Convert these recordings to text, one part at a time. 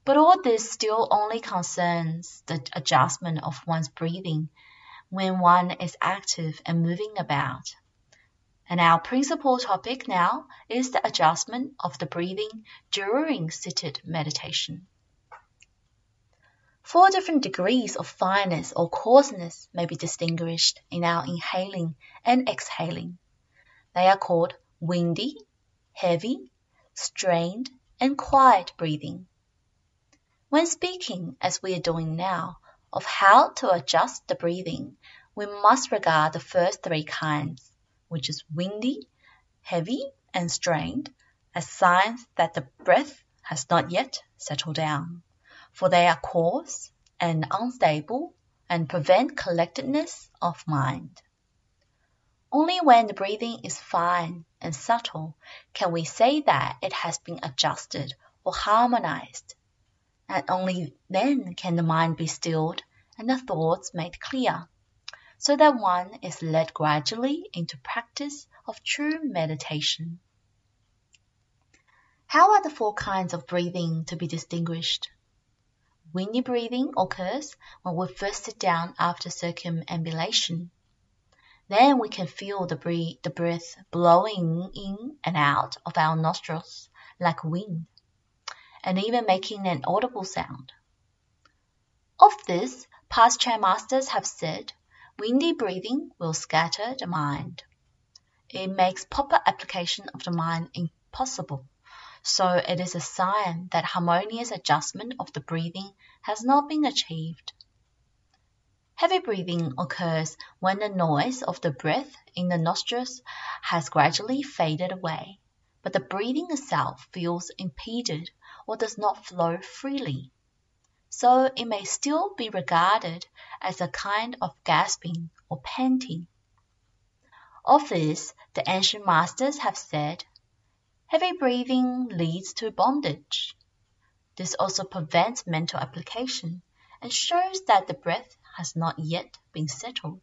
But all this still only concerns the adjustment of one's breathing when one is active and moving about. And our principal topic now is the adjustment of the breathing during seated meditation. 4 different degrees of fineness or coarseness may be distinguished in our inhaling and exhaling. They are called windy, heavy, strained, and quiet breathing. When speaking, as we are doing now, of how to adjust the breathing, we must regard the first 3 kinds, which is windy, heavy, and strained, as signs that the breath has not yet settled down, for they are coarse and unstable and prevent collectedness of mind. Only when the breathing is fine and subtle can we say that it has been adjusted or harmonized, and only then can the mind be stilled and the thoughts made clear, so that one is led gradually into practice of true meditation. How are the 4 kinds of breathing to be distinguished? Windy breathing occurs when we first sit down after circumambulation. Then we can feel the breath blowing in and out of our nostrils like wind, and even making an audible sound. Of this, past Chan masters have said, windy breathing will scatter the mind. It makes proper application of the mind impossible, so it is a sign that harmonious adjustment of the breathing has not been achieved. Heavy breathing occurs when the noise of the breath in the nostrils has gradually faded away, but the breathing itself feels impeded or does not flow freely. So it may still be regarded as a kind of gasping or panting. Of this, the ancient masters have said, heavy breathing leads to bondage. This also prevents mental application and shows that the breath has not yet been settled.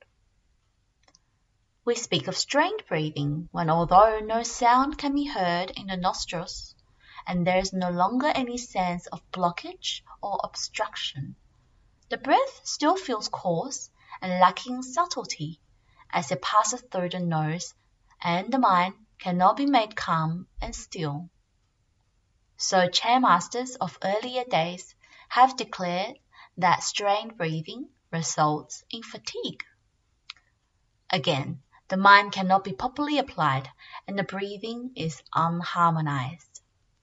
We speak of strained breathing when, although no sound can be heard in the nostrils, and there is no longer any sense of blockage or obstruction, the breath still feels coarse and lacking subtlety as it passes through the nose, and the mind cannot be made calm and still. So Chan masters of earlier days have declared that strained breathing results in fatigue. Again, the mind cannot be properly applied and the breathing is unharmonized.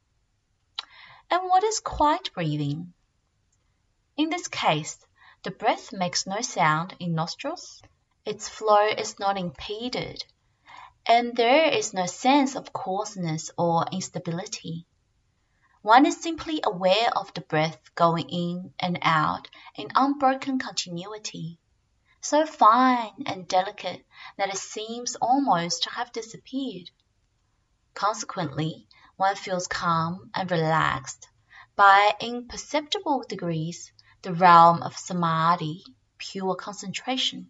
And what is quiet breathing? In this case, the breath makes no sound in nostrils, its flow is not impeded, and there is no sense of coarseness or instability. One is simply aware of the breath going in and out in unbroken continuity, so fine and delicate that it seems almost to have disappeared. Consequently, one feels calm and relaxed by imperceptible degrees the realm of samadhi, pure concentration.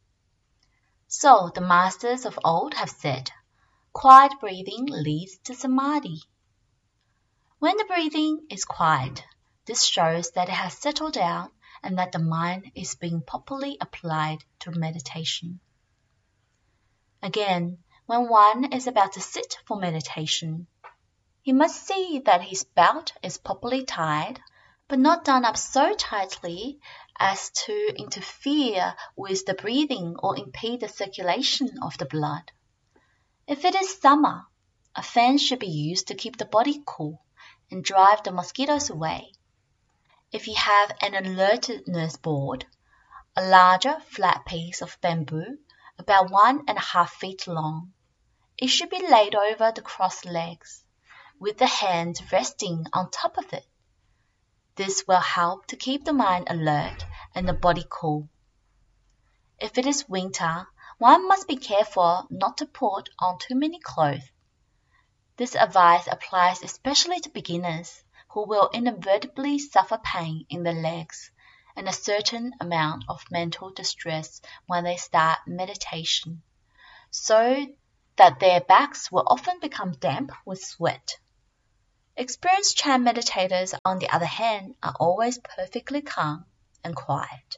So the masters of old have said, quiet breathing leads to samadhi. When the breathing is quiet, this shows that it has settled down and that the mind is being properly applied to meditation. Again, when one is about to sit for meditation, he must see that his belt is properly tied, but not done up so tightly as to interfere with the breathing or impede the circulation of the blood. If it is summer, a fan should be used to keep the body cool and drive the mosquitoes away. If you have an alertness board, a larger flat piece of bamboo about 1.5 feet long, it should be laid over the crossed legs, with the hands resting on top of it. This will help to keep the mind alert and the body cool. If it is winter, one must be careful not to put on too many clothes. This advice applies especially to beginners who will inevitably suffer pain in the legs and a certain amount of mental distress when they start meditation, so that their backs will often become damp with sweat. Experienced Chan meditators, on the other hand, are always perfectly calm and quiet.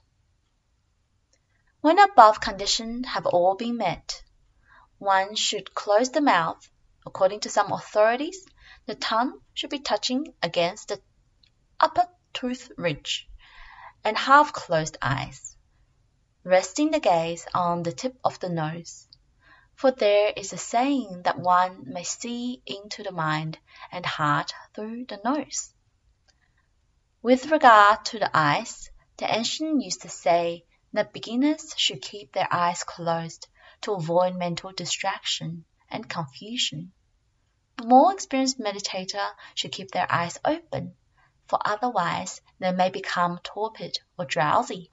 When above conditions have all been met, one should close the mouth. According to some authorities, the tongue should be touching against the upper tooth ridge, and half-closed eyes, resting the gaze on the tip of the nose. For there is a saying that one may see into the mind and heart through the nose. With regard to the eyes, the ancients used to say that beginners should keep their eyes closed to avoid mental distraction and confusion. The more experienced meditator should keep their eyes open, for otherwise they may become torpid or drowsy.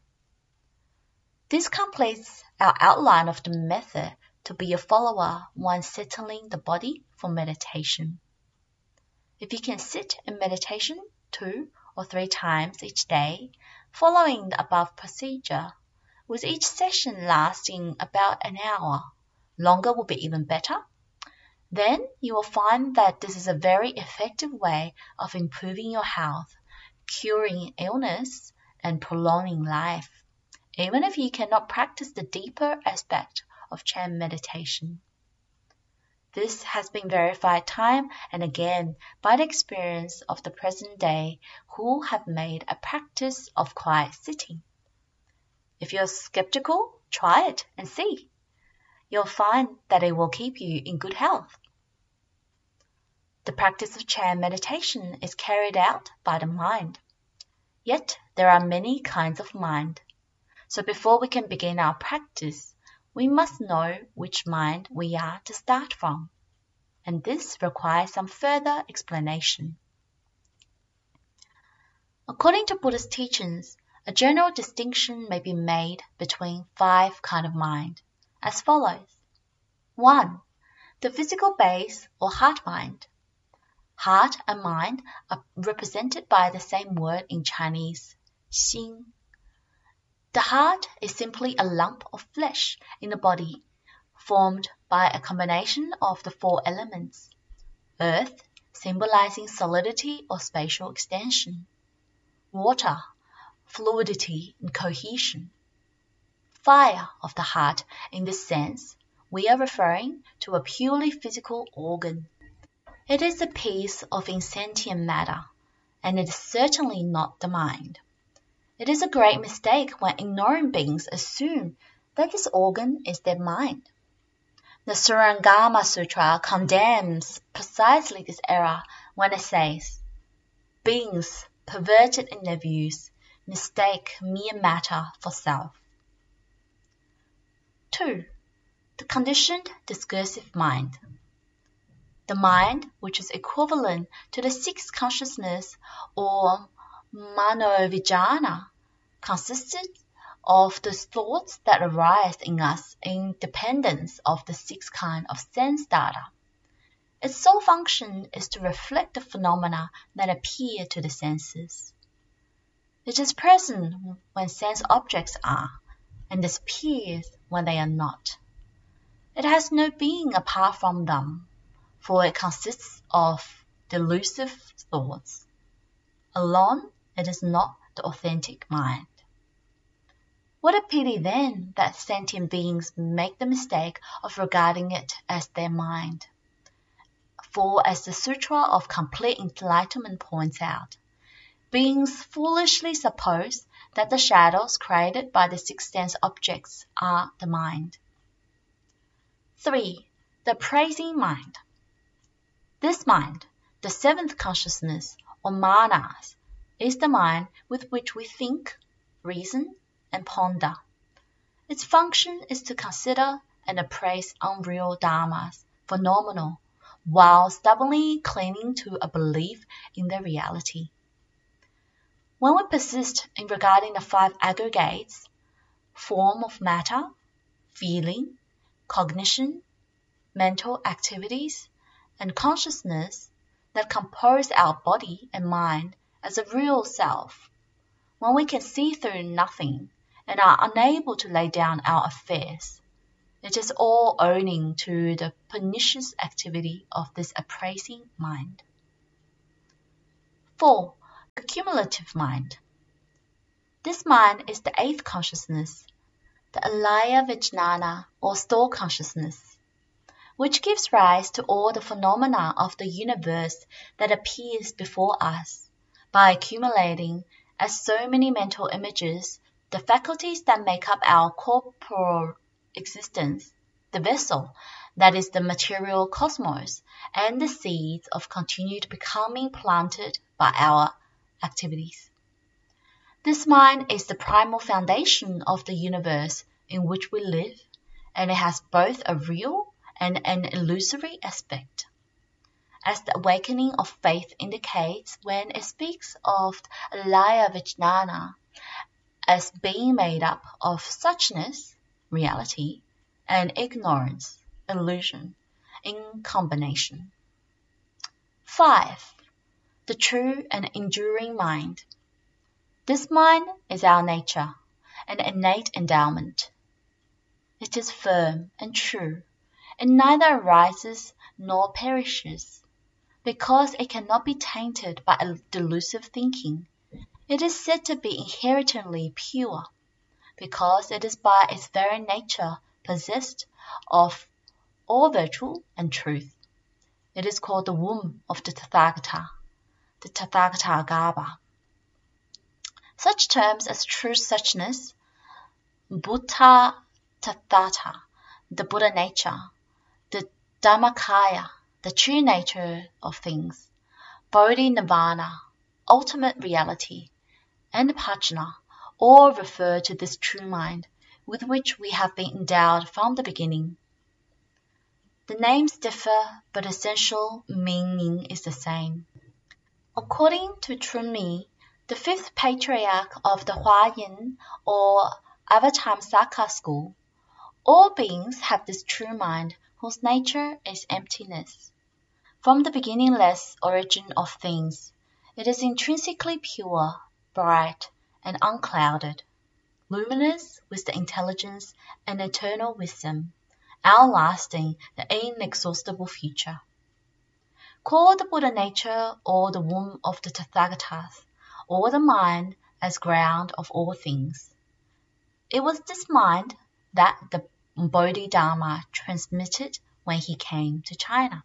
This completes our outline of the method to be a follower when settling the body for meditation. If you can sit in meditation 2 or 3 times each day, following the above procedure, with each session lasting about an hour, longer will be even better, then you will find that this is a very effective way of improving your health, curing illness, and prolonging life, even if you cannot practice the deeper aspect of Chan meditation. This has been verified time and again by the experience of the present day who have made a practice of quiet sitting. If you're skeptical, try it and see. You'll find that it will keep you in good health. The practice of Chan meditation is carried out by the mind. Yet there are many kinds of mind. So before we can begin our practice, we must know which mind we are to start from, and this requires some further explanation. According to Buddhist teachings, a general distinction may be made between 5 kinds of mind, as follows. 1. The physical base or heart mind. Heart and mind are represented by the same word in Chinese, 心. The heart is simply a lump of flesh in the body, formed by a combination of the 4 elements. Earth, symbolizing solidity or spatial extension. Water, fluidity and cohesion. Fire of the heart, in this sense, we are referring to a purely physical organ. It is a piece of insentient matter, and it is certainly not the mind. It is a great mistake when ignorant beings assume that this organ is their mind. The Surangama Sutra condemns precisely this error when it says, beings perverted in their views mistake mere matter for self. 2. The conditioned discursive mind. The mind, which is equivalent to the 6th consciousness or Manovijnana, consisted of the thoughts that arise in us in dependence of the 6 kinds of sense data. Its sole function is to reflect the phenomena that appear to the senses. It is present when sense objects are, and disappears when they are not. It has no being apart from them, for it consists of delusive thoughts. Alone, it is not the authentic mind. What a pity then that sentient beings make the mistake of regarding it as their mind. For as the Sutra of Complete Enlightenment points out, beings foolishly suppose that the shadows created by the 6 sense objects are the mind. 3. The appraising mind. This mind, the 7th consciousness or manas, is the mind with which we think, reason, and ponder. Its function is to consider and appraise unreal dharmas, phenomenal, while stubbornly clinging to a belief in their reality. When we persist in regarding the 5 aggregates, form of matter, feeling, cognition, mental activities, and consciousness that compose our body and mind as a real self, when we can see through nothing and are unable to lay down our affairs, it is all owing to the pernicious activity of this appraising mind. 4. The cumulative mind. This mind is the eighth consciousness, the alaya vijnana or store consciousness, which gives rise to all the phenomena of the universe that appears before us by accumulating as so many mental images the faculties that make up our corporal existence, the vessel, that is the material cosmos, and the seeds of continued becoming planted by our activities. This mind is the primal foundation of the universe in which we live, and it has both a real and an illusory aspect. As the awakening of faith indicates when it speaks of alaya vijnana as being made up of suchness, reality, and ignorance, illusion, in combination. 5. The true and enduring mind. This mind is our nature, an innate endowment. It is firm and true, and neither arises nor perishes, because it cannot be tainted by a delusive thinking. It is said to be inherently pure, because it is by its very nature possessed of all virtue and truth. It is called the womb of the Tathagata, the Tathagata Garbha. Such terms as true suchness, Buddha Tathata, the Buddha nature, the Dhammakaya, the true nature of things, Bodhi Nirvana, ultimate reality, and Prajna all refer to this true mind with which we have been endowed from the beginning. The names differ, but essential meaning is the same. According to Chunmi, the fifth patriarch of the Huayan or Avatamsaka school, all beings have this true mind whose nature is emptiness. From the beginningless origin of things, it is intrinsically pure, bright, and unclouded, luminous with the intelligence and eternal wisdom, outlasting the inexhaustible future. Call the Buddha nature or the womb of the Tathagatas, or the mind as ground of all things. It was this mind that the Bodhidharma transmitted when he came to China.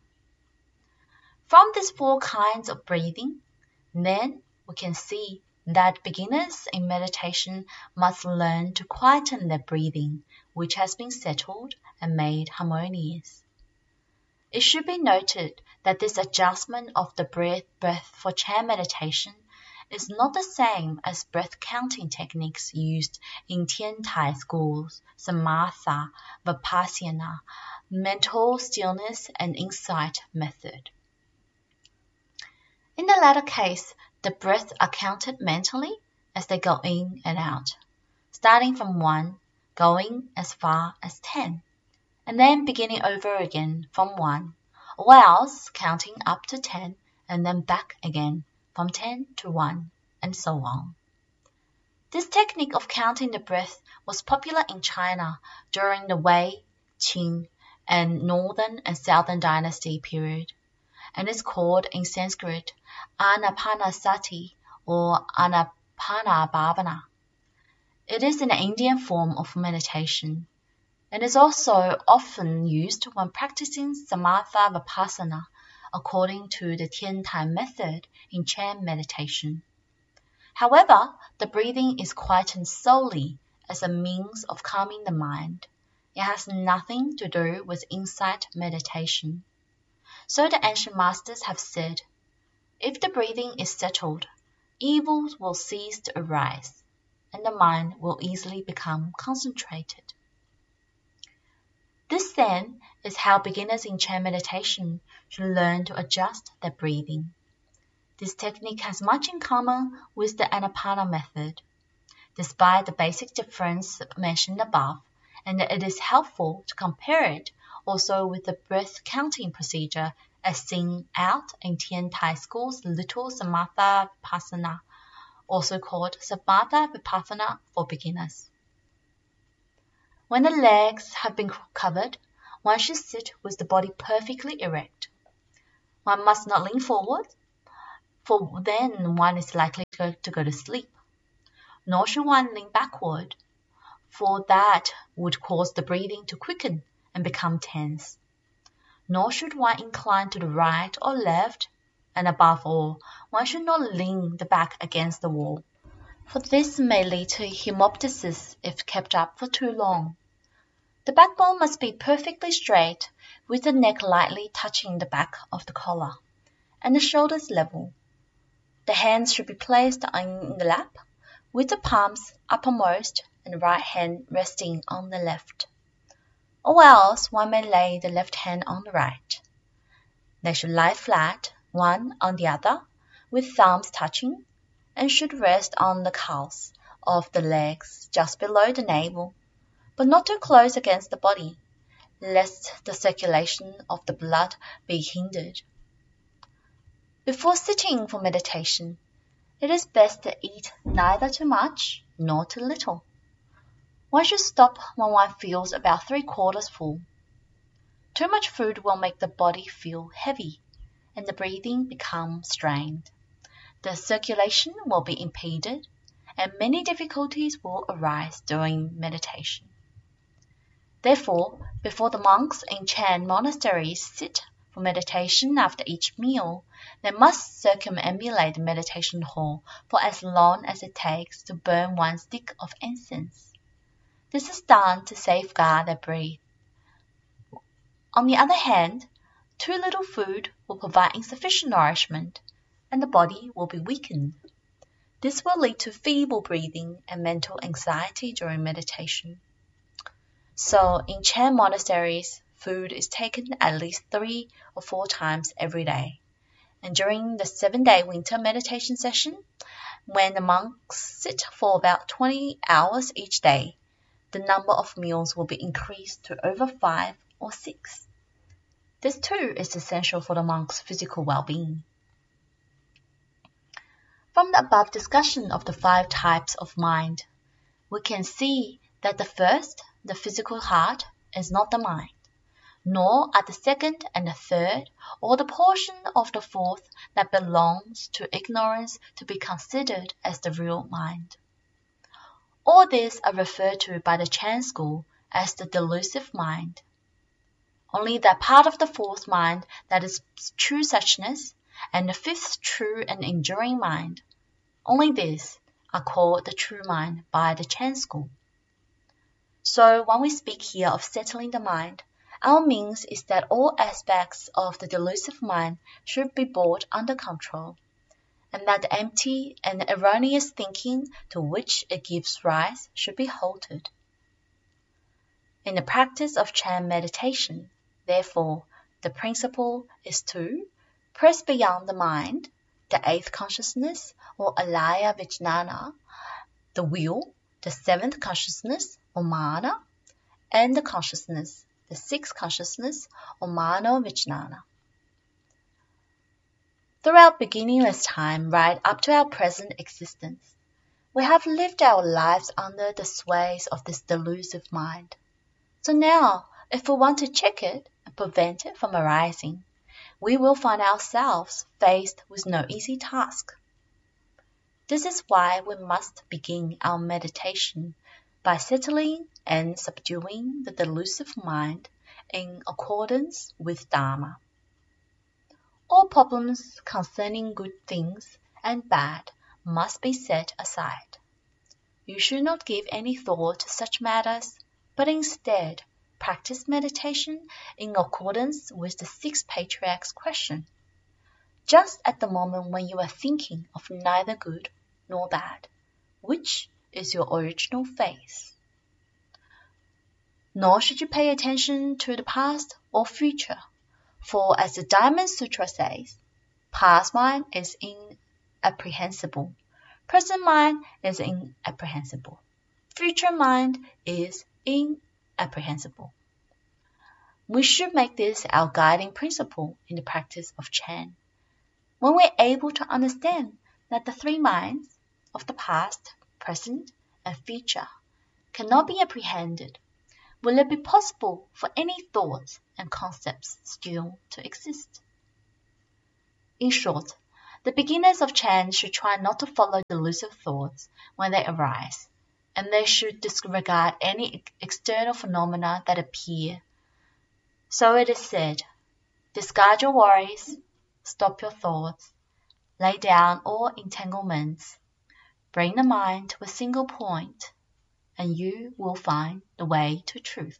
From these 4 kinds of breathing, then we can see that beginners in meditation must learn to quieten their breathing, which has been settled and made harmonious. It should be noted that this adjustment of the breath for Chan meditation is not the same as breath counting techniques used in Tian Tai schools, Samatha, Vipassana, mental stillness and insight method. In the latter case, the breaths are counted mentally as they go in and out, starting from 1, going as far as 10, and then beginning over again from 1, or else counting up to 10 and then back again from 10 to 1, and so on. This technique of counting the breath was popular in China during the Wei, Qing, and Northern and Southern Dynasty period, and is called in Sanskrit Anapanasati or Anapanabhavana. It is an Indian form of meditation, and is also often used when practicing Samatha Vipassana according to the Tian Tai method in Chan meditation. However, the breathing is quietened solely as a means of calming the mind. It has nothing to do with insight meditation. So the ancient masters have said, if the breathing is settled, evils will cease to arise, and the mind will easily become concentrated. This then is how beginners in Chan meditation should learn to adjust their breathing. This technique has much in common with the Anapana method, despite the basic difference mentioned above, and it is helpful to compare it also with the breath counting procedure as seen out in Tian Tai school's Little Samatha Vipassana, also called Samatha Vipassana for beginners. When the legs have been covered, one should sit with the body perfectly erect. One must not lean forward, for then one is likely to go to sleep. Nor should one lean backward, for that would cause the breathing to quicken and become tense. Nor should one incline to the right or left, and above all, one should not lean the back against the wall, for this may lead to hemoptysis if kept up for too long. The backbone must be perfectly straight, with the neck lightly touching the back of the collar, and the shoulders level. The hands should be placed in the lap, with the palms uppermost and the right hand resting on the left. Or else one may lay the left hand on the right. They should lie flat, one on the other, with thumbs touching, and should rest on the calves of the legs just below the navel, but not too close against the body, lest the circulation of the blood be hindered. Before sitting for meditation, it is best to eat neither too much nor too little. One should stop when one feels about 3/4 full. Too much food will make the body feel heavy, and the breathing become strained. The circulation will be impeded, and many difficulties will arise during meditation. Therefore, before the monks in Chan monasteries sit for meditation after each meal, they must circumambulate the meditation hall for as long as it takes to burn one stick of incense. This is done to safeguard their breath. On the other hand, too little food will provide insufficient nourishment, and the body will be weakened. This will lead to feeble breathing and mental anxiety during meditation. So, in Chan monasteries, food is taken at least 3 or 4 times every day. And during the 7-day winter meditation session, when the monks sit for about 20 hours each day, the number of meals will be increased to over 5 or 6. This too is essential for the monk's physical well-being. From the above discussion of the 5 types of mind, we can see that the first, the physical heart, is not the mind, nor are the second and the third, or the portion of the fourth that belongs to ignorance to be considered as the real mind. All these are referred to by the Chan school as the delusive mind. Only that part of the fourth mind that is true suchness, and the fifth true and enduring mind, only these are called the true mind by the Chan school. So when we speak here of settling the mind, our means is that all aspects of the delusive mind should be brought under control, and that the empty and erroneous thinking to which it gives rise should be halted. In the practice of Chan meditation, therefore, the principle is to press beyond the mind, the 8th consciousness or alaya vijnana, the will, the 7th consciousness or mana, and the consciousness, the 6th consciousness or mano vijnana. Throughout beginningless time right up to our present existence, we have lived our lives under the sways of this delusive mind. So now, if we want to check it and prevent it from arising, we will find ourselves faced with no easy task. This is why we must begin our meditation by settling and subduing the delusive mind in accordance with Dharma. All problems concerning good things and bad must be set aside. You should not give any thought to such matters, but instead practice meditation in accordance with the 6 patriarchs' question, just at the moment when you are thinking of neither good nor bad, which is your original phase. Nor should you pay attention to the past or future, for as the Diamond Sutra says, past mind is inapprehensible, present mind is inapprehensible, future mind is inapprehensible. We should make this our guiding principle in the practice of Chan. When we're able to understand that the 3 minds of the past, present, and future cannot be apprehended, will it be possible for any thoughts and concepts still to exist? In short, The beginners of Chan should try not to follow delusive thoughts when they arise, and they should disregard any external phenomena that appear. So it is said, discard your worries, stop your thoughts, lay down all entanglements, bring the mind to a single point, and you will find the way to truth.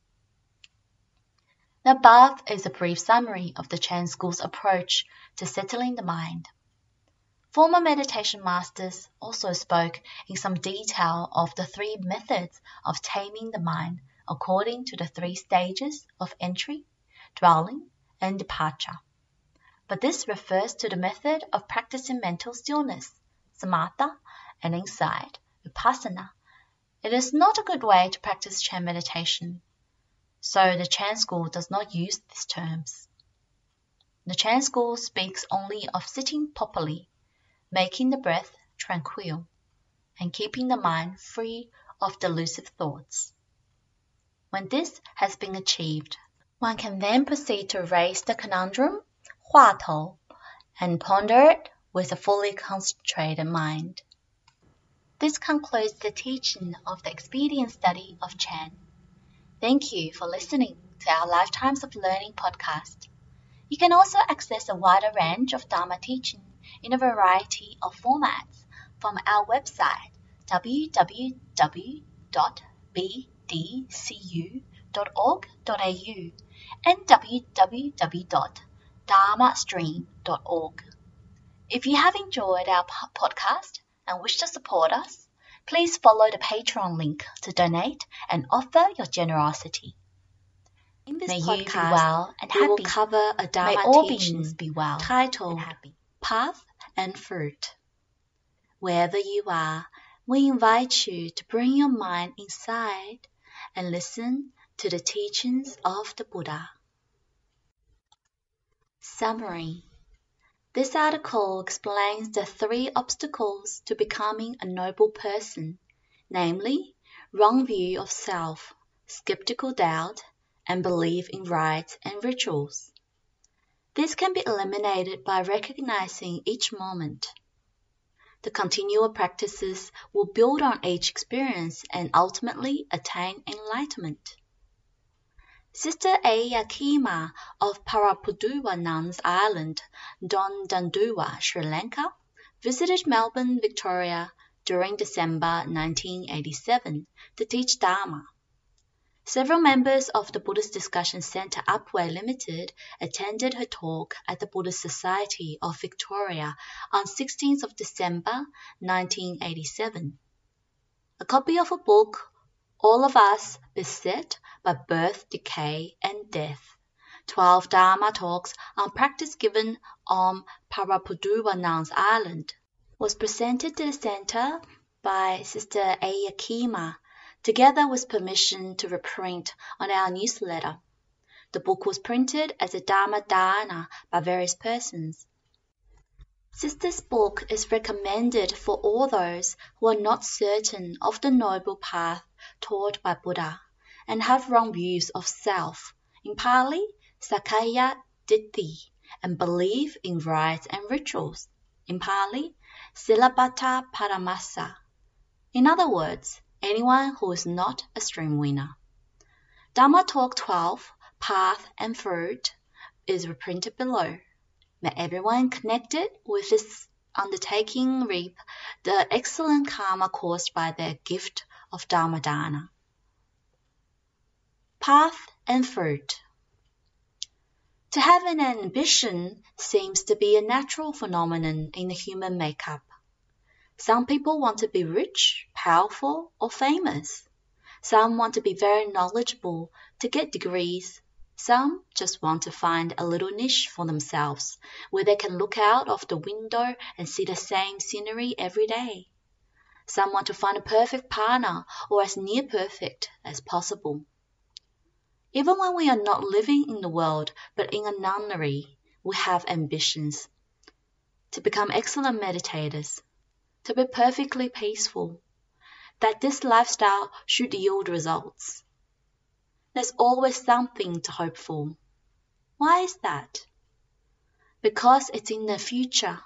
The above is a brief summary of the Chan school's approach to settling the mind. Former meditation masters also spoke in some detail of the 3 methods of taming the mind according to the 3 stages of entry, dwelling, and departure. But this refers to the method of practicing mental stillness, samatha, and insight, vipassana. It is not a good way to practice Chan meditation, so the Chan school does not use these terms. The Chan school speaks only of sitting properly, making the breath tranquil, and keeping the mind free of delusive thoughts. When this has been achieved, one can then proceed to raise the conundrum, 话头, and ponder it with a fully concentrated mind. This concludes the teaching of the expedient study of Chan. Thank you for listening to our Lifetimes of Learning podcast. You can also access a wider range of Dharma teaching in a variety of formats from our website www.bdcu.org.au and www.dharmastream.org. If you have enjoyed our podcast and wish to support us, please follow the Patreon link to donate and offer your generosity. In this podcast, you be well and happy. We will cover a Dharma teaching be well titled Path and Fruit. Wherever you are, we invite you to bring your mind inside and listen to the teachings of the Buddha. Summary. This article explains the 3 obstacles to becoming a noble person, namely, wrong view of self, skeptical doubt, and belief in rites and rituals. This can be eliminated by recognizing each moment. The continual practices will build on each experience and ultimately attain enlightenment. Sister Ayakima of Parapuduwa Nuns Island, Dondanduwa, Sri Lanka, visited Melbourne, Victoria during December 1987 to teach Dharma. Several members of the Buddhist Discussion Centre Upwey Limited attended her talk at the Buddhist Society of Victoria on 16th of December 1987. A copy of a book, All of Us Beset by Birth, Decay and Death, 12 Dharma talks on practice given on Parapuduwa Nuns Island, was presented to the centre by Sister Ayakima, together with permission to reprint on our newsletter. The book was printed as a Dharma Dana by various persons. Sister's book is recommended for all those who are not certain of the noble path taught by Buddha and have wrong views of self, in Pali, Sakaya Ditti, and believe in rites and rituals, in Pali, Silabata Paramasa. In other words, anyone who is not a stream winner. Dharma Talk 12, Path and Fruit, is reprinted below. May everyone connected with this undertaking reap the excellent karma caused by their gift of Dharma Dana. Path and Fruit. To have an ambition seems to be a natural phenomenon in the human makeup. Some people want to be rich, powerful, or famous. Some want to be very knowledgeable to get degrees. Some just want to find a little niche for themselves where they can look out of the window and see the same scenery every day. Some want to find a perfect partner or as near perfect as possible. Even when we are not living in the world but in a nunnery, we have ambitions. To become excellent meditators, to be perfectly peaceful, that this lifestyle should yield results. There's always something to hope for. Why is that? Because it's in the future,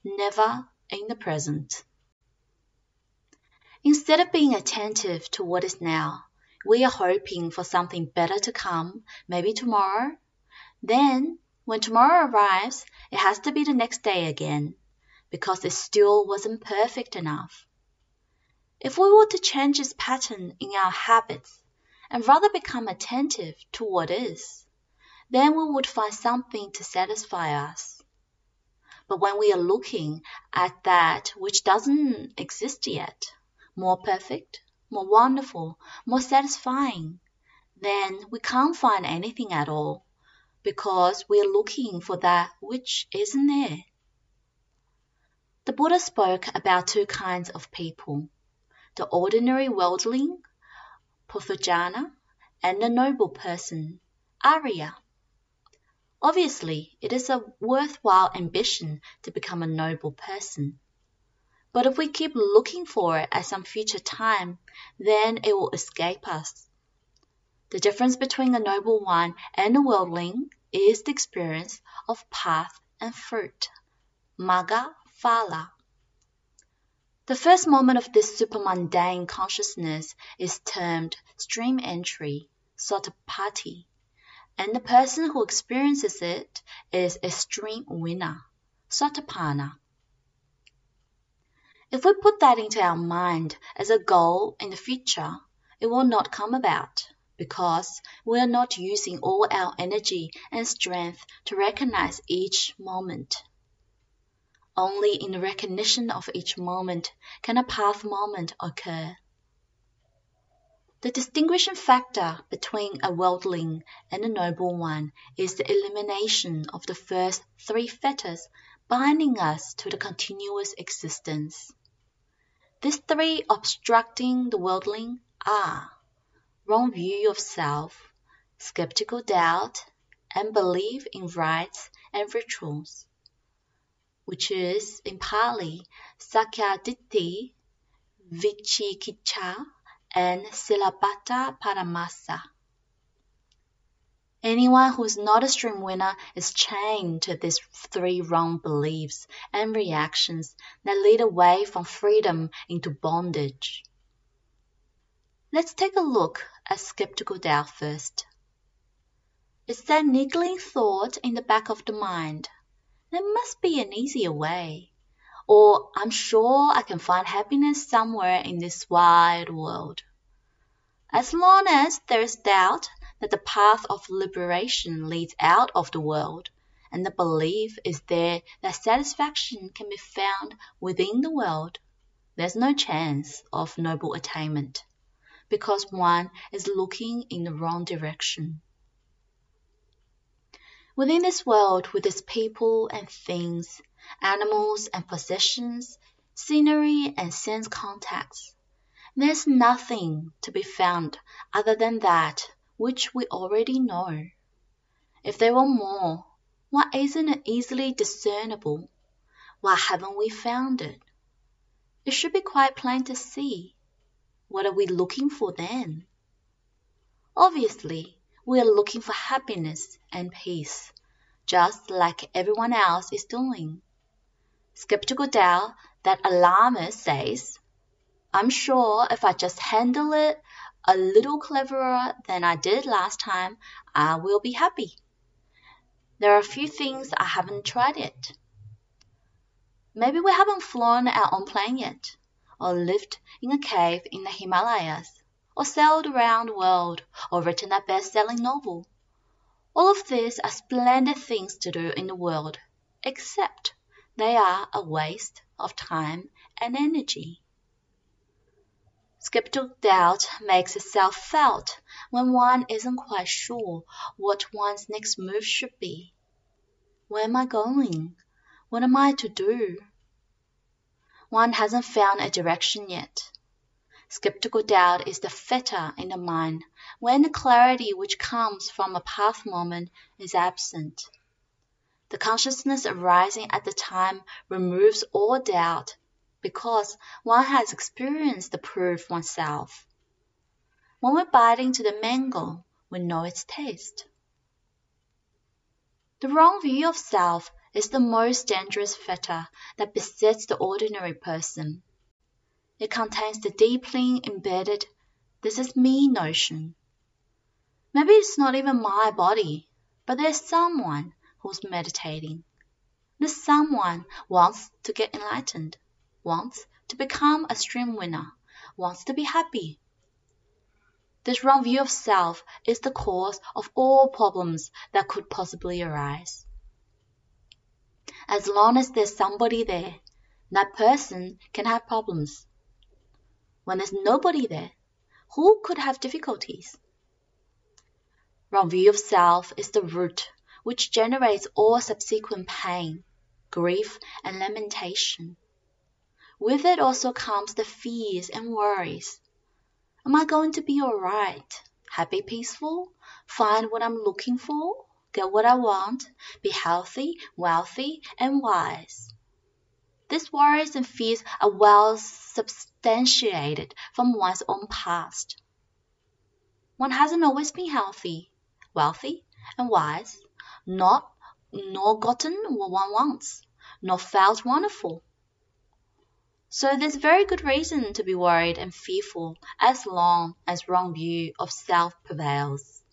never in the present. Instead of being attentive to what is now, we are hoping for something better to come, maybe tomorrow. Then, when tomorrow arrives, it has to be the next day again, because it still wasn't perfect enough. If we were to change this pattern in our habits and rather become attentive to what is, then we would find something to satisfy us. But when we are looking at that which doesn't exist yet, more perfect, more wonderful, more satisfying, then we can't find anything at all, because we are looking for that which isn't there. The Buddha spoke about two kinds of people, the ordinary worldling, Puthujjana, and the noble person, Arya. Obviously, it is a worthwhile ambition to become a noble person. But if we keep looking for it at some future time, then it will escape us. The difference between the noble one and the worldling is the experience of path and fruit, magga, phala. The first moment of this supermundane consciousness is termed stream entry, sotapanti, and the person who experiences it is a stream winner, sotapanna. If we put that into our mind as a goal in the future, it will not come about, because we are not using all our energy and strength to recognize each moment. Only in the recognition of each moment can a path moment occur. The distinguishing factor between a worldling and a noble one is the elimination of the first three fetters binding us to the continuous existence. These three obstructing the worldling are wrong view of self, skeptical doubt, and belief in rites and rituals, which is in Pali, Sakkayaditthi, Vicikiccha, and Silabbata Paramasa. Anyone who is not a stream winner is chained to these three wrong beliefs and reactions that lead away from freedom into bondage. Let's take a look at skeptical doubt first. It's that niggling thought in the back of the mind. There must be an easier way, or I'm sure I can find happiness somewhere in this wide world. As long as there is doubt that the path of liberation leads out of the world, and the belief is there that satisfaction can be found within the world, there's no chance of noble attainment, because one is looking in the wrong direction. Within this world, with its people and things, animals and possessions, scenery and sense contacts, there's nothing to be found other than that which we already know. If there were more, why isn't it easily discernible? Why haven't we found it? It should be quite plain to see. What are we looking for then? Obviously, we are looking for happiness and peace, just like everyone else is doing. Skeptical doubt that alarmist says, I'm sure if I just handle it a little cleverer than I did last time, I will be happy. There are a few things I haven't tried yet. Maybe we haven't flown our own plane yet, or lived in a cave in the Himalayas, or sailed around the world, or written a best-selling novel. All of these are splendid things to do in the world, except they are a waste of time and energy. Skeptical doubt makes itself felt when one isn't quite sure what one's next move should be. Where am I going? What am I to do? One hasn't found a direction yet. Skeptical doubt is the fetter in the mind when the clarity which comes from a path moment is absent. The consciousness arising at the time removes all doubt, because one has experienced the proof oneself. When we're biting to the mango, we know its taste. The wrong view of self is the most dangerous fetter that besets the ordinary person. It contains the deeply embedded "this is me" notion. Maybe it's not even my body, but there's someone who's meditating. This someone wants to get enlightened, wants to become a stream winner, wants to be happy. This wrong view of self is the cause of all problems that could possibly arise. As long as there's somebody there, that person can have problems. When there's nobody there, who could have difficulties? Wrong view of self is the root which generates all subsequent pain, grief, and lamentation. With it also comes the fears and worries. Am I going to be all right? Happy, peaceful? Find what I'm looking for? Get what I want? Be healthy, wealthy, and wise? These worries and fears are well substantiated from one's own past. One hasn't always been healthy, wealthy, and wise, nor gotten what one wants, nor felt wonderful. So there's very good reason to be worried and fearful as long as wrong view of self prevails.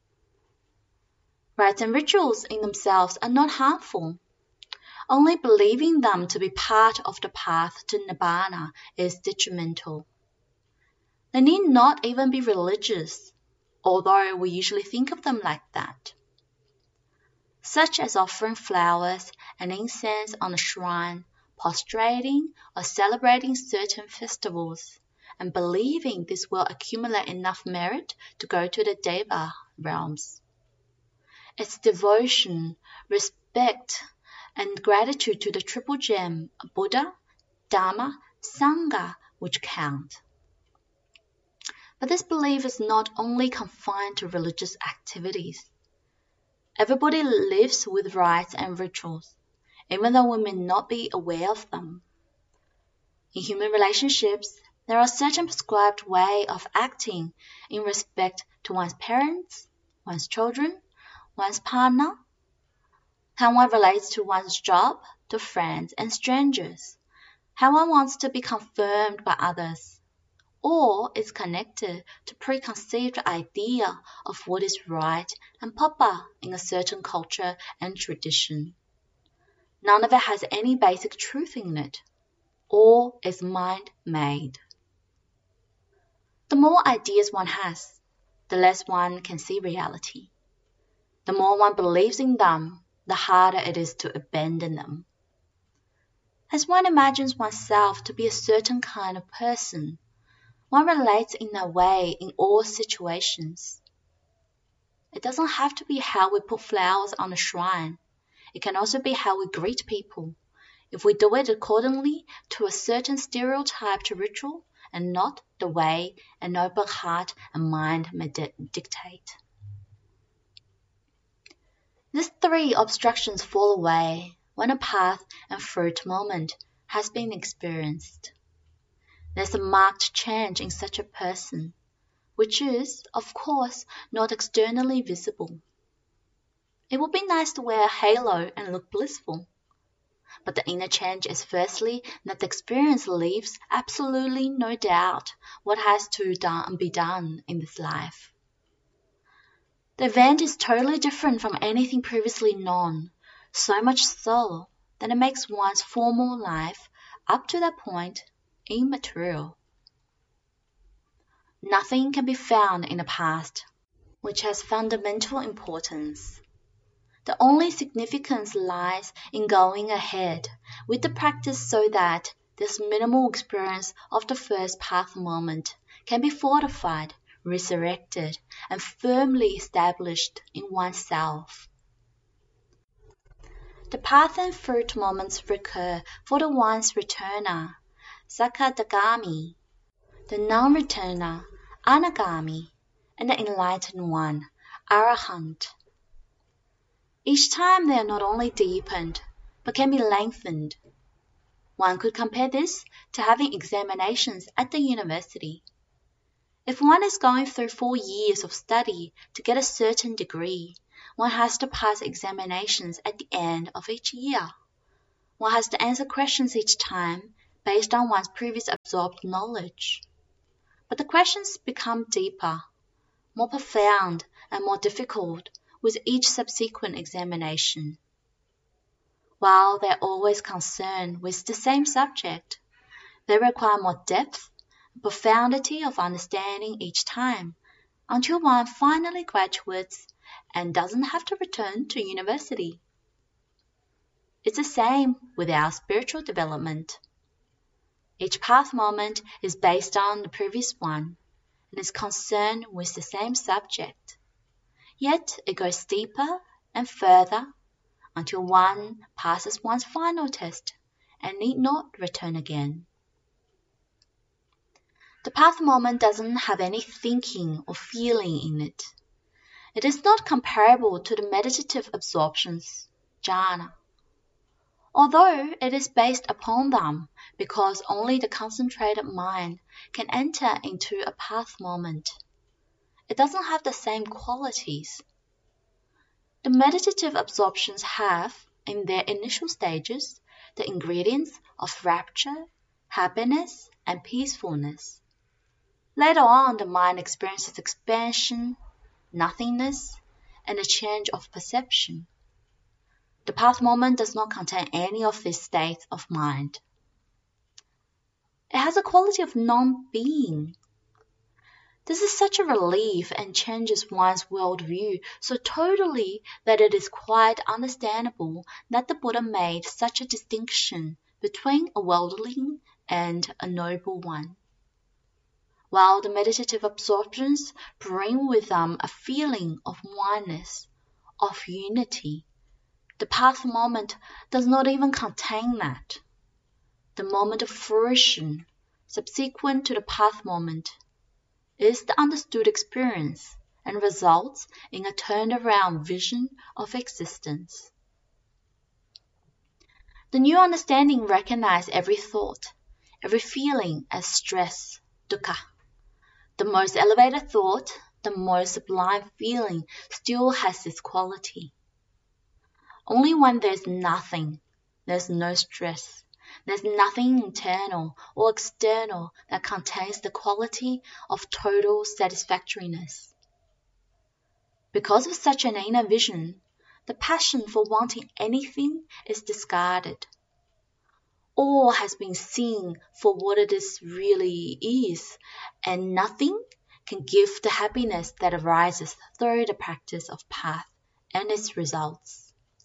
Rites and rituals in themselves are not harmful. Only believing them to be part of the path to Nibbana is detrimental. They need not even be religious, although we usually think of them like that. Such as offering flowers and incense on a shrine, prostrating or celebrating certain festivals, and believing this will accumulate enough merit to go to the Deva realms. It's devotion, respect, and gratitude to the triple gem, Buddha, Dharma, Sangha, which count. But this belief is not only confined to religious activities. Everybody lives with rites and rituals, even though we may not be aware of them. In human relationships, there are certain prescribed ways of acting in respect to one's parents, one's children, one's partner, how one relates to one's job, to friends and strangers, how one wants to be confirmed by others. All is connected to preconceived idea of what is right and proper in a certain culture and tradition. None of it has any basic truth in it. All is mind-made. The more ideas one has, the less one can see reality. The more one believes in them, the harder it is to abandon them. As one imagines oneself to be a certain kind of person, one relates in a way in all situations. It doesn't have to be how we put flowers on a shrine. It can also be how we greet people, if we do it accordingly to a certain stereotyped ritual and not the way an open heart and mind may dictate. These three obstructions fall away when a path and fruit moment has been experienced. There's a marked change in such a person, which is, of course, not externally visible. It would be nice to wear a halo and look blissful, but the inner change is firstly that the experience leaves absolutely no doubt what has to be done in this life. The event is totally different from anything previously known, so much so that it makes one's formal life, up to that point, immaterial. Nothing can be found in the past which has fundamental importance. The only significance lies in going ahead with the practice so that this minimal experience of the first path moment can be fortified, resurrected, and firmly established in oneself. The path and fruit moments recur for the once returner, Sakadagami, the non-returner, Anagami, and the enlightened one, Arahant. Each time they are not only deepened, but can be lengthened. One could compare this to having examinations at the university. If one is going through 4 years of study to get a certain degree, one has to pass examinations at the end of each year. One has to answer questions each time based on one's previous absorbed knowledge. But the questions become deeper, more profound, and more difficult with each subsequent examination. While they're always concerned with the same subject, they require more depth and profundity of understanding each time, until one finally graduates and doesn't have to return to university. It's the same with our spiritual development. Each path moment is based on the previous one and is concerned with the same subject. Yet it goes deeper and further until one passes one's final test and need not return again. The path moment doesn't have any thinking or feeling in it. It is not comparable to the meditative absorptions, jhana, although it is based upon them because only the concentrated mind can enter into a path moment. It doesn't have the same qualities. The meditative absorptions have, in their initial stages, the ingredients of rapture, happiness, and peacefulness. Later on, the mind experiences expansion, nothingness, and a change of perception. The path moment does not contain any of these states of mind. It has a quality of non-being. This is such a relief and changes one's worldview so totally that it is quite understandable that the Buddha made such a distinction between a worldling and a noble one. While the meditative absorptions bring with them a feeling of oneness, of unity, the path moment does not even contain that. The moment of fruition, subsequent to the path moment, is the understood experience and results in a turned around vision of existence. The new understanding recognizes every thought, every feeling as stress, dukkha. The most elevated thought, the most sublime feeling still has this quality. Only when there's nothing, there's no stress. There's nothing internal or external that contains the quality of total satisfactoriness. Because of such an inner vision, the passion for wanting anything is discarded. All has been seen for what it really is, and nothing can give the happiness that arises through the practice of path and its results.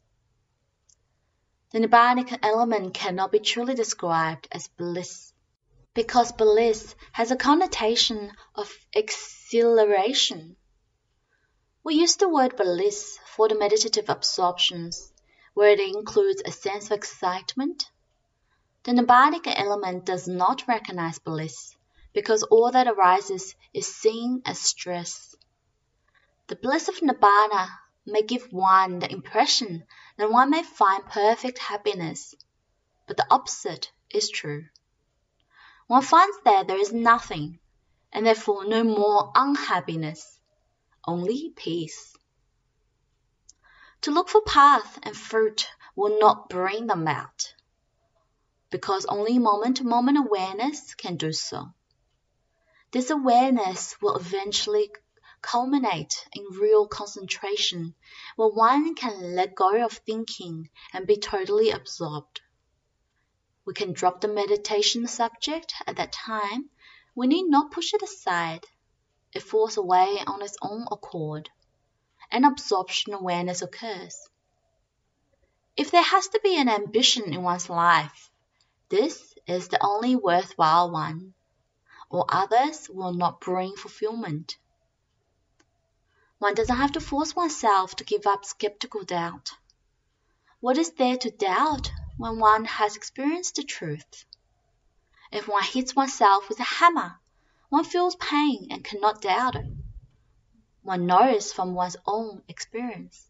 The Nibbanic element cannot be truly described as bliss, because bliss has a connotation of exhilaration. We use the word bliss for the meditative absorptions, where it includes a sense of excitement. The Nibbanic element does not recognize bliss, because all that arises is seen as stress. The bliss of Nibbana may give one the impression that one may find perfect happiness, but the opposite is true. One finds that there is nothing, and therefore no more unhappiness, only peace. To look for path and fruit will not bring them out, because only moment-to-moment awareness can do so. This awareness will eventually culminate in real concentration, where one can let go of thinking and be totally absorbed. We can drop the meditation subject at that time. We need not push it aside. It falls away on its own accord, and absorption awareness occurs. If there has to be an ambition in one's life, this is the only worthwhile one, or others will not bring fulfillment. One doesn't have to force oneself to give up skeptical doubt. What is there to doubt when one has experienced the truth? If one hits oneself with a hammer, one feels pain and cannot doubt it. One knows from one's own experience.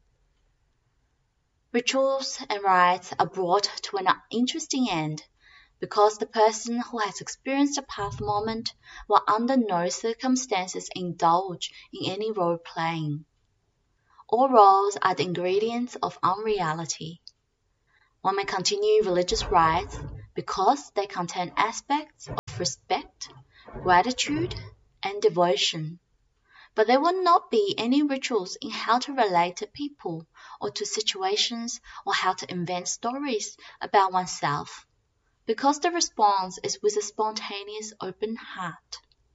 Rituals and rites are brought to an interesting end because the person who has experienced a path moment will under no circumstances indulge in any role-playing. All roles are the ingredients of unreality. One may continue religious rites because they contain aspects of respect, gratitude, and devotion. But there will not be any rituals in how to relate to people or to situations or how to invent stories about oneself, because the response is with a spontaneous open heart.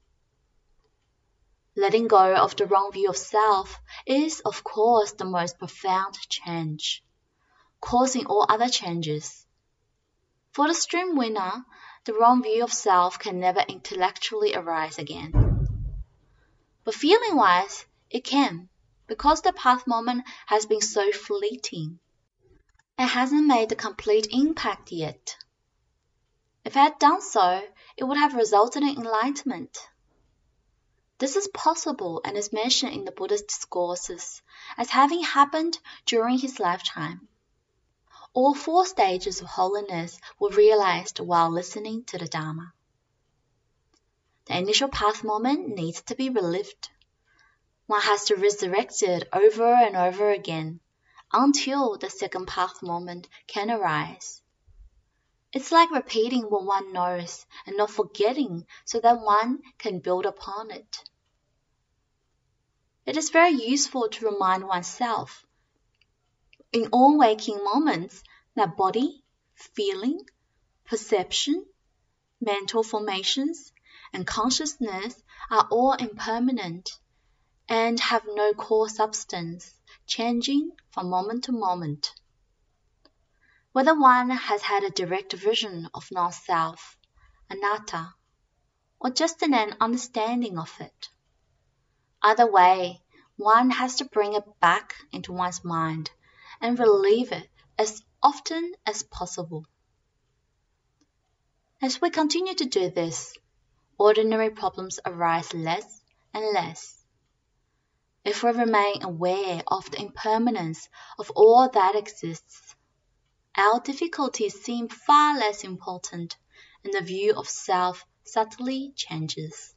Letting go of the wrong view of self is, of course, the most profound change, causing all other changes. For the stream winner, the wrong view of self can never intellectually arise again. But feeling-wise, it can, because the path moment has been so fleeting. It hasn't made a complete impact yet. If it had done so, it would have resulted in enlightenment. This is possible and is mentioned in the Buddha's discourses as having happened during his lifetime. All 4 stages of holiness were realized while listening to the Dharma. The initial path moment needs to be relived. One has to resurrect it over and over again until the second path moment can arise. It's like repeating what one knows and not forgetting so that one can build upon it. It is very useful to remind oneself in all waking moments that body, feeling, perception, mental formations, and consciousness are all impermanent and have no core substance, changing from moment to moment. Whether one has had a direct vision of non-self, anatta, or just an understanding of it. Either way, one has to bring it back into one's mind and relieve it as often as possible. As we continue to do this, ordinary problems arise less and less. If we remain aware of the impermanence of all that exists, our difficulties seem far less important, and the view of self subtly changes.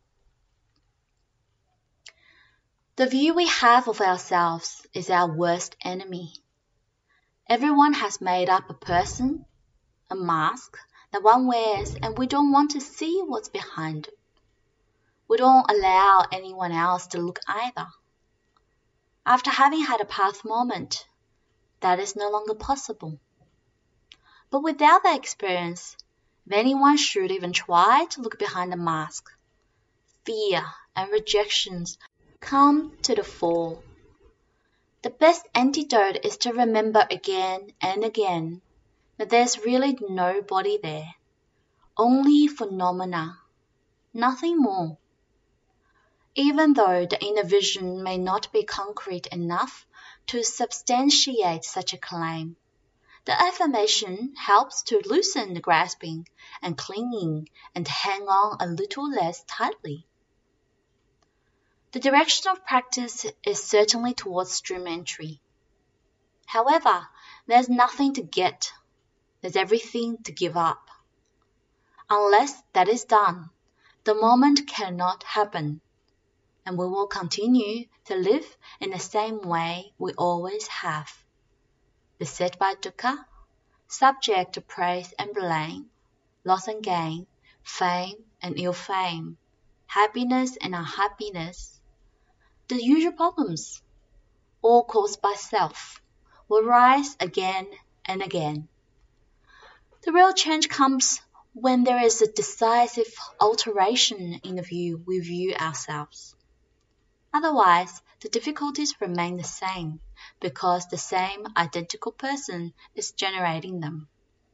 The view we have of ourselves is our worst enemy. Everyone has made up a person, a mask that one wears, and we don't want to see what's behind it. We don't allow anyone else to look either. After having had a path moment, that is no longer possible. But without that experience, if anyone should even try to look behind the mask, fear and rejections come to the fore. The best antidote is to remember again and again that there's really nobody there, only phenomena, nothing more. Even though the inner vision may not be concrete enough to substantiate such a claim, the affirmation helps to loosen the grasping and clinging and hang on a little less tightly. The direction of practice is certainly towards stream entry. However, there's nothing to get, there's everything to give up. Unless that is done, the moment cannot happen, and we will continue to live in the same way we always have. Beset by dukkha, subject to praise and blame, loss and gain, fame and ill fame, happiness and unhappiness. The usual problems, all caused by self, will rise again and again. The real change comes when there is a decisive alteration in the view we view ourselves. Otherwise, the difficulties remain the same because the same identical person is generating them.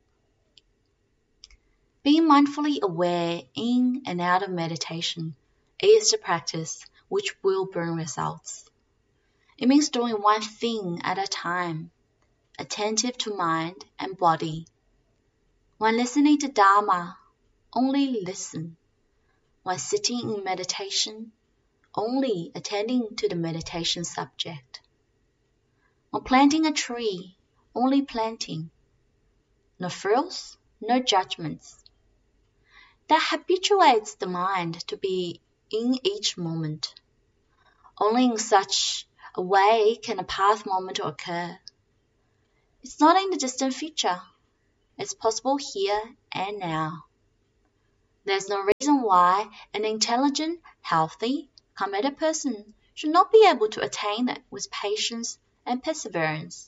Being mindfully aware in and out of meditation is the practice which will bring results. It means doing one thing at a time, attentive to mind and body. When listening to Dharma, only listen. When sitting in meditation, only attending to the meditation subject. When planting a tree, only planting. No frills, no judgments. That habituates the mind to be in each moment. Only in such away can a path moment occur. It's not in the distant future. It's possible here and now. There's no reason why an intelligent, healthy, committed person should not be able to attain it with patience and perseverance.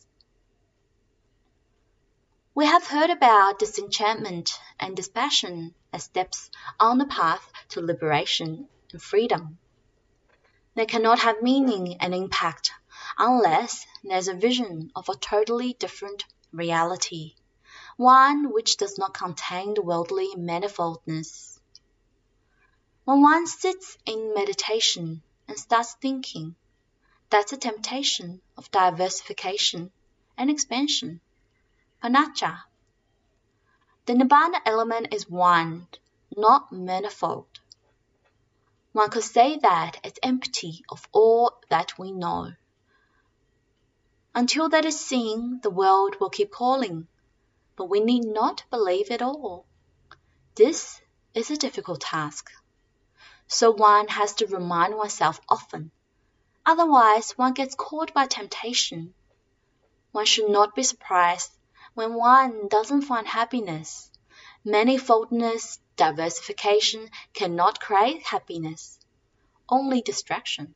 We have heard about disenchantment and dispassion as steps on the path to liberation and freedom. They cannot have meaning and impact unless there's a vision of a totally different reality, one which does not contain the worldly manifoldness. When one sits in meditation and starts thinking, that's a temptation of diversification and expansion. Paññāca. The Nibbana element is one, not manifold. One could say that it's empty of all that we know. Until that is seen, the world will keep calling, but we need not believe it all. This is a difficult task, so one has to remind oneself often. Otherwise, one gets caught by temptation. One should not be surprised when one doesn't find happiness. Manifoldness, diversification cannot create happiness, only distraction.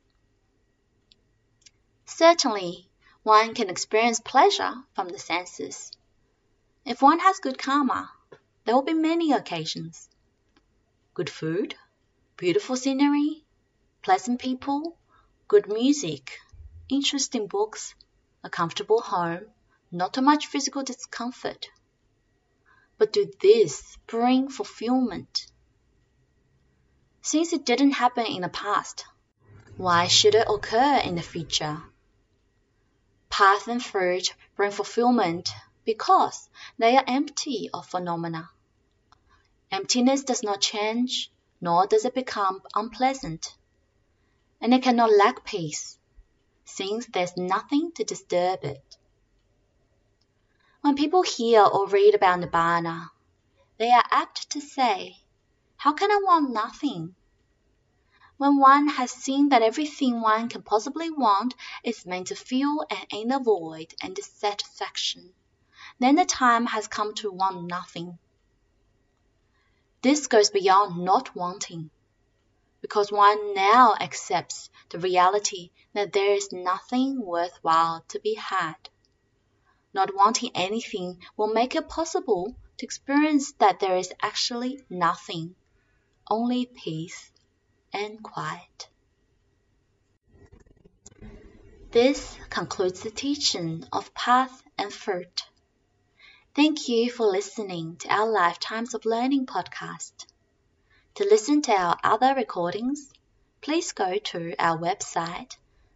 Certainly, one can experience pleasure from the senses. If one has good karma, there will be many occasions. Good food, beautiful scenery, pleasant people, good music, interesting books, a comfortable home, not too much physical discomfort. But do this bring fulfillment? Since it didn't happen in the past, why should it occur in the future? Path and fruit bring fulfillment because they are empty of phenomena. Emptiness does not change, nor does it become unpleasant. And it cannot lack peace, since there's nothing to disturb it. When people hear or read about Nibbana, they are apt to say, how can I want nothing? When one has seen that everything one can possibly want is meant to fill an inner void and dissatisfaction, then the time has come to want nothing. This goes beyond not wanting, because one now accepts the reality that there is nothing worthwhile to be had. Not wanting anything will make it possible to experience that there is actually nothing, only peace and quiet. This concludes the teaching of Path and Fruit. Thank you for listening to our Lifetimes of Learning podcast. To listen to our other recordings, please go to our website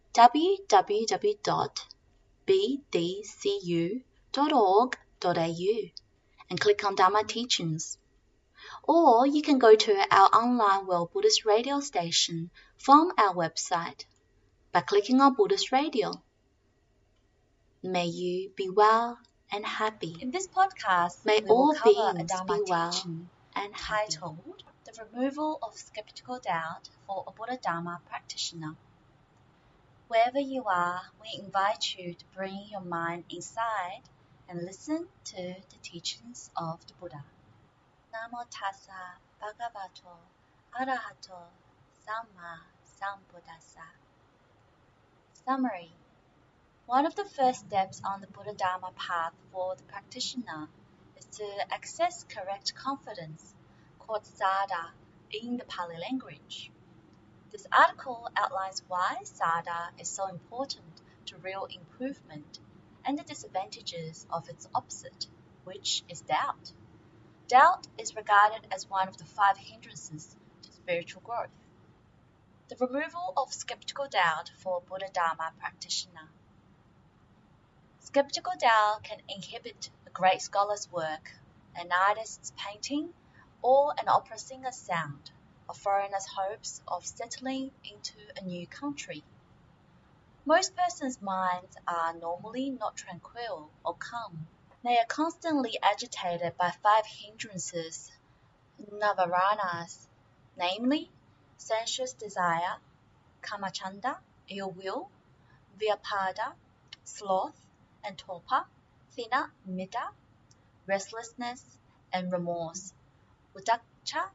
www.bdcu.org.au and click on Dharma Teachings. Or you can go to our online World Buddhist Radio station from our website by clicking on Buddhist Radio. May you be well and happy. In this podcast, May we all will cover a beings Dharma be well teaching and happy. titled The Removal of Skeptical Doubt for a Buddha Dharma Practitioner. Wherever you are, we invite you to bring your mind inside and listen to the teachings of the Buddha. Namo tassa bhagavato arahato samma sambuddhassa. Summary. One of the first steps on the Buddha Dharma path for the practitioner is to access correct confidence, called Saddha in the Pali language. This article outlines why Saddha is so important to real improvement and the disadvantages of its opposite, which is doubt. Doubt is regarded as one of the 5 hindrances to spiritual growth. The removal of skeptical doubt for a Buddha Dharma practitioner. Skeptical doubt can inhibit a great scholar's work, an artist's painting, or an opera singer's sound, a foreigner's hopes of settling into a new country. Most persons' minds are normally not tranquil or calm. They are constantly agitated by 5 hindrances, navaranas, namely sensuous desire, kamachanda, ill will, Vyapada, sloth and torpor, thina, mitta, restlessness and remorse, udacha,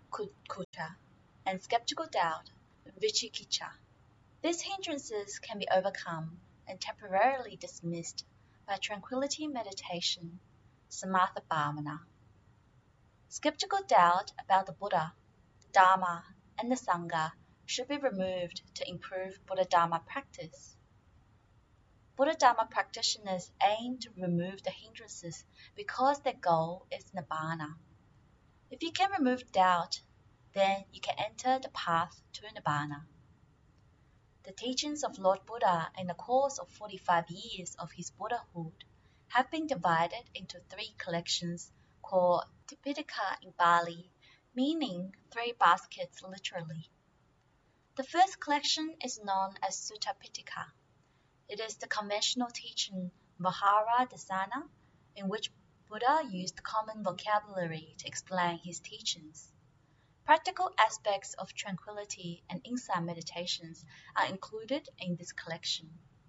kuta, and skeptical doubt, vichikicha. These hindrances can be overcome and temporarily dismissed by tranquility meditation, samatha bhavana. Skeptical doubt about the Buddha, Dharma, and the Sangha should be removed to improve Buddha Dharma practice. Buddha Dharma practitioners aim to remove the hindrances because their goal is Nibbana. If you can remove doubt, then you can enter the path to Nibbana. The teachings of Lord Buddha in the course of 45 years of his Buddhahood have been divided into 3 collections called Tipitaka in Bali, meaning 3 baskets literally. The first collection is known as Sutta Pitaka. It is the conventional teaching Vihara Dasana, in which Buddha used common vocabulary to explain his teachings. Practical aspects of tranquility and insight meditations are included in this collection.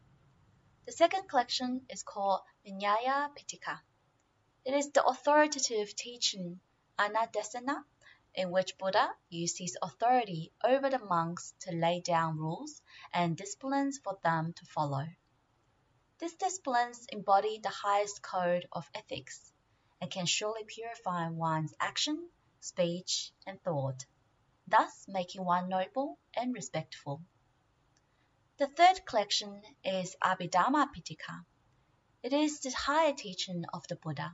The second collection is called Vinaya Pitaka. It is the authoritative teaching Anadesana, in which Buddha used his authority over the monks to lay down rules and disciplines for them to follow. These disciplines embody the highest code of ethics and can surely purify one's action, speech, and thought, thus making one noble and respectful. The third collection is Abhidhamma Pitaka. It is the higher teaching of the Buddha.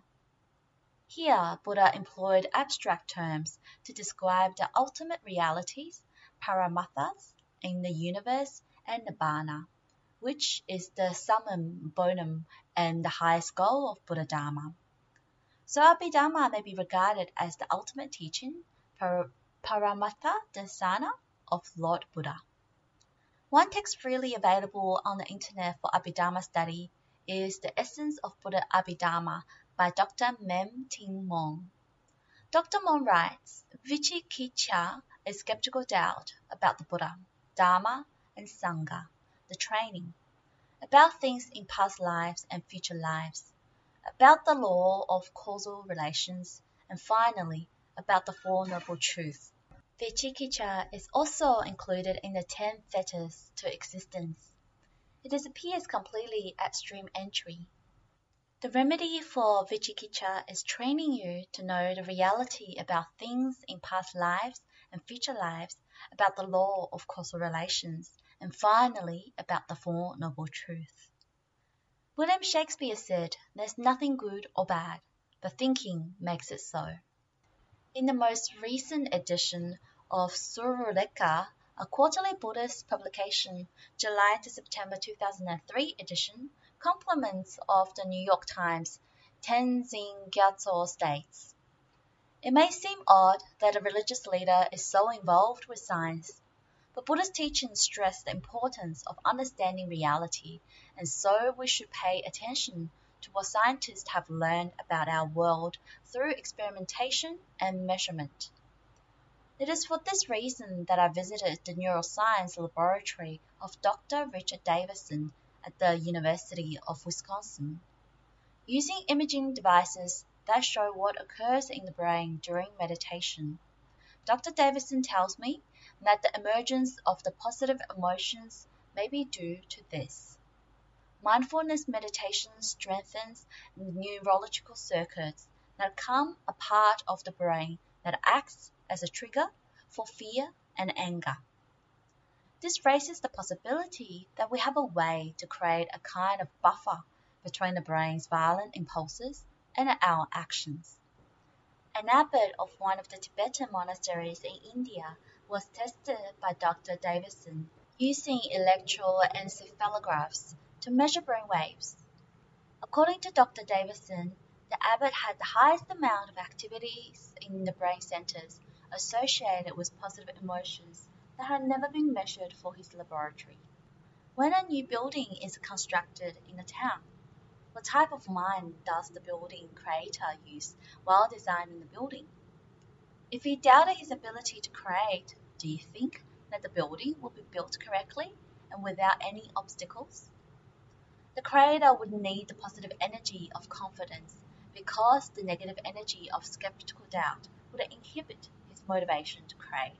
Here, Buddha employed abstract terms to describe the ultimate realities, paramathas, in the universe and Nibbana, which is the summum bonum and the highest goal of Buddha Dharma. So Abhidhamma may be regarded as the ultimate teaching, Paramatha Dasana of Lord Buddha. One text freely available on the internet for Abhidhamma study is The Essence of Buddha Abhidhamma by Dr. Mem Ting Mong. Dr. Mong writes, Vichikicha is skeptical doubt about the Buddha, Dharma, and Sangha, the training, about things in past lives and future lives, about the law of causal relations, and finally, about the Four Noble Truths. Vichikicha is also included in the 10 fetters to existence. It disappears completely at stream entry. The remedy for Vichikicha is training you to know the reality about things in past lives and future lives, about the law of causal relations, and finally, about the Four Noble Truths. William Shakespeare said, "There's nothing good or bad, but thinking makes it so." In the most recent edition of Suruleka, a quarterly Buddhist publication, July to September 2003 edition, compliments of the New York Times, Tenzin Gyatso states, "It may seem odd that a religious leader is so involved with science, but Buddha's teachings stress the importance of understanding reality, and so we should pay attention to what scientists have learned about our world through experimentation and measurement." It is for this reason that I visited the neuroscience laboratory of Dr. Richard Davidson at the University of Wisconsin. Using imaging devices that show what occurs in the brain during meditation, Dr. Davidson tells me that the emergence of the positive emotions may be due to this. Mindfulness meditation strengthens neurological circuits that become a part of the brain that acts as a trigger for fear and anger. This raises the possibility that we have a way to create a kind of buffer between the brain's violent impulses and our actions. An abbot of one of the Tibetan monasteries in India was tested by Dr. Davidson using electroencephalographs to measure brain waves. According to Dr. Davidson, the abbot had the highest amount of activities in the brain centers associated with positive emotions that had never been measured for his laboratory. When a new building is constructed in a town, what type of mind does the building creator use while designing the building? If he doubted his ability to create, do you think that the building will be built correctly and without any obstacles? The creator would need the positive energy of confidence because the negative energy of skeptical doubt would inhibit his motivation to create.